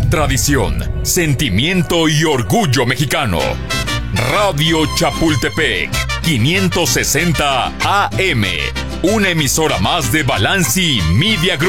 tradición, sentimiento y orgullo mexicano. Radio Chapultepec, 560 AM. Una emisora más de Balanci Media Group.